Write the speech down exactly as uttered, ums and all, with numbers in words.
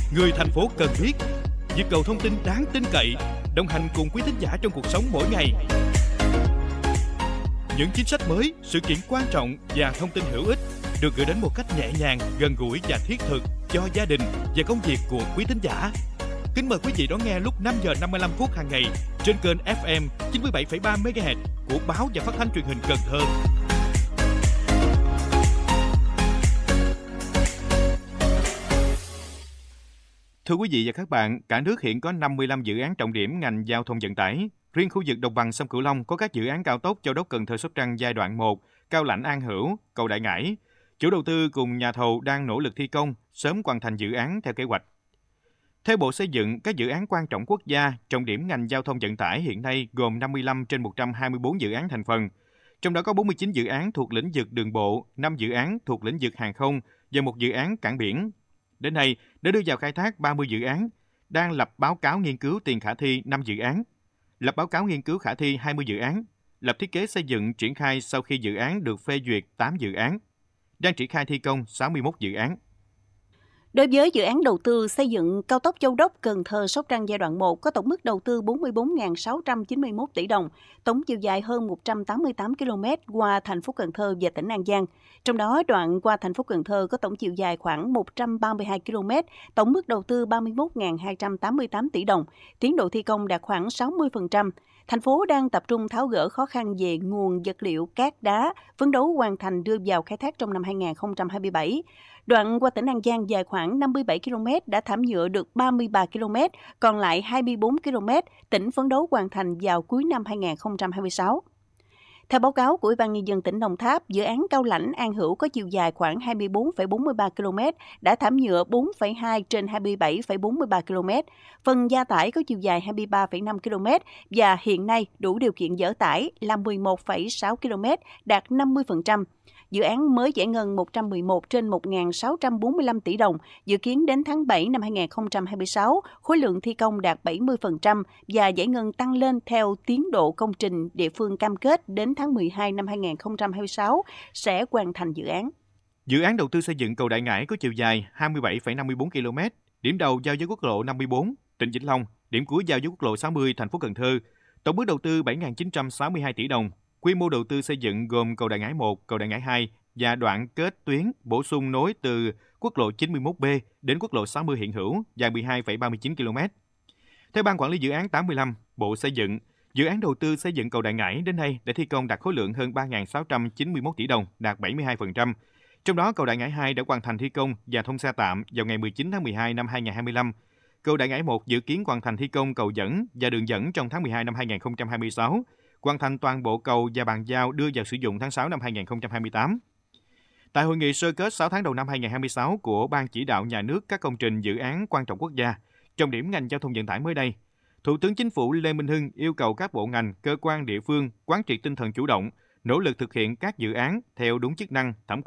người thành phố cần biết, nhịp cầu thông tin đáng tin cậy, đồng hành cùng quý thính giả trong cuộc sống mỗi ngày. Những chính sách mới, sự kiện quan trọng và thông tin hữu ích được gửi đến một cách nhẹ nhàng, gần gũi và thiết thực cho gia đình và công việc của quý thính giả. Kính mời quý vị đón nghe lúc năm giờ năm mươi lăm phút hàng ngày trên kênh ép em chín mươi bảy phẩy ba mê ga héc của báo và phát thanh truyền hình Cần Thơ. Thưa quý vị và các bạn, cả nước hiện có năm mươi lăm dự án trọng điểm ngành giao thông vận tải. Riêng khu vực đồng bằng sông Cửu Long có các dự án cao tốc Châu Đốc - Cần Thơ - Sóc Trăng giai đoạn một, Cao Lãnh - An Hữu, cầu Đại Ngãi. Chủ đầu tư cùng nhà thầu đang nỗ lực thi công, sớm hoàn thành dự án theo kế hoạch. Theo Bộ Xây dựng, các dự án quan trọng quốc gia, trọng điểm ngành giao thông vận tải hiện nay gồm năm mươi lăm trên một trăm hai mươi tư dự án thành phần. Trong đó có bốn mươi chín dự án thuộc lĩnh vực đường bộ, năm dự án thuộc lĩnh vực hàng không và một dự án cảng biển. Đến nay, đã đưa vào khai thác ba mươi dự án, đang lập báo cáo nghiên cứu tiền khả thi năm dự án, lập báo cáo nghiên cứu khả thi hai mươi dự án, lập thiết kế xây dựng triển khai sau khi dự án được phê duyệt tám dự án, đang triển khai thi công sáu mươi mốt dự án. Đối với dự án đầu tư xây dựng cao tốc Châu Đốc - Cần Thơ - Sóc Trăng giai đoạn một có tổng mức đầu tư bốn mươi bốn nghìn sáu trăm chín mươi mốt tỷ đồng, tổng chiều dài hơn một trăm tám mươi tám ki lô mét qua thành phố Cần Thơ và tỉnh An Giang. Trong đó, đoạn qua thành phố Cần Thơ có tổng chiều dài khoảng một trăm ba mươi hai ki lô mét, tổng mức đầu tư ba mươi mốt nghìn hai trăm tám mươi tám tỷ đồng, tiến độ thi công đạt khoảng sáu mươi phần trăm. Thành phố đang tập trung tháo gỡ khó khăn về nguồn vật liệu cát đá, phấn đấu hoàn thành đưa vào khai thác trong năm hai nghìn không trăm hai mươi bảy. Đoạn qua tỉnh An Giang dài khoảng năm mươi bảy ki lô mét đã thảm nhựa được ba mươi ba ki lô mét, còn lại hai mươi tư ki lô mét, tỉnh phấn đấu hoàn thành vào cuối năm hai nghìn không trăm hai mươi sáu. Theo báo cáo của Ủy ban Nhân dân tỉnh Đồng Tháp, dự án Cao Lãnh - An Hữu có chiều dài khoảng hai mươi tư phẩy bốn mươi ba ki lô mét, đã thảm nhựa bốn phẩy hai trên hai mươi bảy phẩy bốn mươi ba ki lô mét. Phần gia tải có chiều dài hai mươi ba phẩy năm ki lô mét và hiện nay đủ điều kiện dỡ tải là mười một phẩy sáu ki lô mét, đạt năm mươi phần trăm. Dự án mới giải ngân một trăm mười một trên một nghìn sáu trăm bốn mươi lăm tỷ đồng, dự kiến đến tháng bảy năm hai nghìn không trăm hai mươi sáu, khối lượng thi công đạt bảy mươi phần trăm và giải ngân tăng lên theo tiến độ công trình địa phương cam kết đến tháng mười hai năm hai nghìn không trăm hai mươi sáu sẽ hoàn thành dự án. Dự án đầu tư xây dựng cầu Đại Ngãi có chiều dài hai mươi bảy phẩy năm mươi tư ki lô mét, điểm đầu giao với quốc lộ năm mươi tư, tỉnh Vĩnh Long, điểm cuối giao với quốc lộ sáu mươi, thành phố Cần Thơ. Tổng mức đầu tư bảy nghìn chín trăm sáu mươi hai tỷ đồng. Quy mô đầu tư xây dựng gồm cầu Đại Ngãi một, cầu Đại Ngãi hai và đoạn kết tuyến bổ sung nối từ quốc lộ chín mươi mốt B đến quốc lộ sáu mươi hiện hữu dài mười hai phẩy ba mươi chín ki lô mét. Theo Ban Quản lý Dự án tám mươi lăm, Bộ Xây dựng, dự án đầu tư xây dựng cầu Đại Ngãi đến nay đã thi công đạt khối lượng hơn ba nghìn sáu trăm chín mươi mốt tỷ đồng, đạt bảy mươi hai phần trăm. Trong đó, cầu Đại Ngãi hai đã hoàn thành thi công và thông xe tạm vào ngày mười chín tháng mười hai năm hai nghìn không trăm hai mươi lăm. Cầu Đại Ngãi một dự kiến hoàn thành thi công cầu dẫn và đường dẫn trong tháng mười hai năm hai nghìn không trăm hai mươi sáu, hoàn thành toàn bộ cầu và bàn giao đưa vào sử dụng tháng sáu năm hai nghìn không trăm hai mươi tám. Tại hội nghị sơ kết sáu tháng đầu năm hai nghìn không trăm hai mươi sáu của Ban Chỉ đạo Nhà nước các công trình dự án quan trọng quốc gia, trọng điểm ngành giao thông vận tải mới đây, Thủ tướng Chính phủ Lê Minh Hưng yêu cầu các bộ ngành, cơ quan địa phương quán triệt tinh thần chủ động, nỗ lực thực hiện các dự án theo đúng chức năng, thẩm quyền